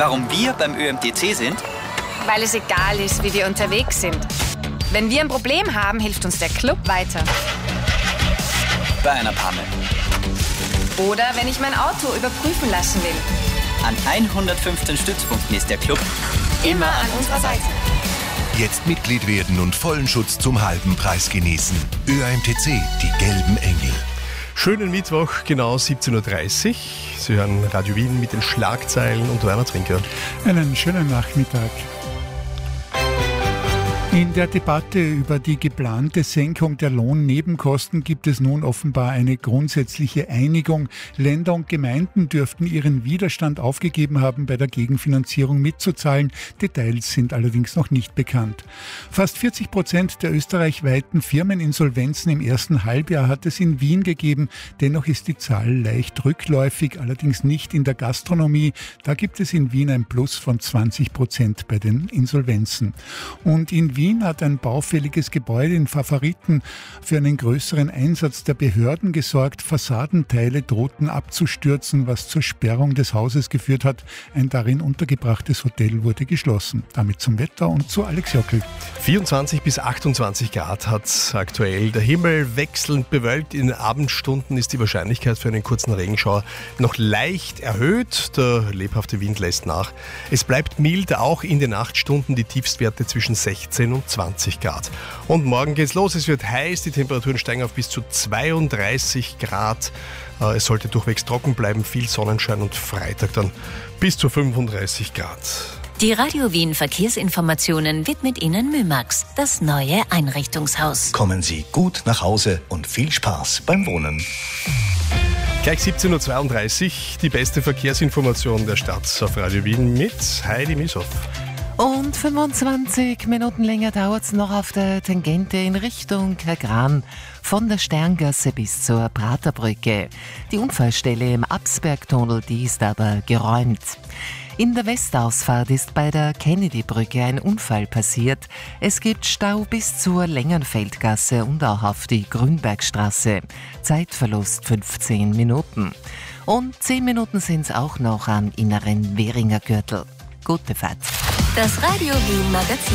Warum wir beim ÖMTC sind? Weil es egal ist, wie wir unterwegs sind. Wenn wir ein Problem haben, hilft uns der Club weiter. Bei einer Panne. Oder wenn ich mein Auto überprüfen lassen will. An 115 Stützpunkten ist der Club Immer an unserer Seite. Jetzt Mitglied werden und vollen Schutz zum halben Preis genießen. ÖAMTC, die gelben Engel. Schönen Mittwoch, genau 17.30 Uhr. Sie hören Radio Wien mit den Schlagzeilen und Werner Trinker. Einen schönen Nachmittag. In der Debatte über die geplante Senkung der Lohnnebenkosten gibt es nun offenbar eine grundsätzliche Einigung. Länder und Gemeinden dürften ihren Widerstand aufgegeben haben, bei der Gegenfinanzierung mitzuzahlen. Details sind allerdings noch nicht bekannt. Fast 40% der österreichweiten Firmeninsolvenzen im ersten Halbjahr hat es in Wien gegeben. Dennoch ist die Zahl leicht rückläufig, allerdings nicht in der Gastronomie. Da gibt es in Wien ein Plus von 20% bei den Insolvenzen. Und in Wien hat ein baufälliges Gebäude in Favoriten für einen größeren Einsatz der Behörden gesorgt. Fassadenteile drohten abzustürzen, was zur Sperrung des Hauses geführt hat. Ein darin untergebrachtes Hotel wurde geschlossen. Damit zum Wetter und zu Alex Jockel. 24 bis 28 Grad hat es aktuell. Der Himmel wechselnd bewölkt. In den Abendstunden ist die Wahrscheinlichkeit für einen kurzen Regenschauer noch leicht erhöht. Der lebhafte Wind lässt nach. Es bleibt mild, auch in den Nachtstunden die Tiefstwerte zwischen 16 und 20 Grad. Und morgen geht's los. Es wird heiß. Die Temperaturen steigen auf bis zu 32 Grad. Es sollte durchwegs trocken bleiben. Viel Sonnenschein und Freitag dann bis zu 35 Grad. Die Radio Wien Verkehrsinformationen widmet Ihnen Mymax, das neue Einrichtungshaus. Kommen Sie gut nach Hause und viel Spaß beim Wohnen. Gleich 17.32 Uhr, die beste Verkehrsinformation der Stadt auf Radio Wien mit Heidi Mieshoff. Und 25 Minuten länger dauert es noch auf der Tangente in Richtung Kagran von der Sterngasse bis zur Praterbrücke. Die Unfallstelle im Absbergtunnel, die ist aber geräumt. In der Westausfahrt ist bei der Kennedy-Brücke ein Unfall passiert. Es gibt Stau bis zur Längenfeldgasse und auch auf die Grünbergstraße. Zeitverlust 15 Minuten. Und 10 Minuten sind es auch noch am inneren Währinger Gürtel. Gute Fahrt. Das Radio Wien Magazin.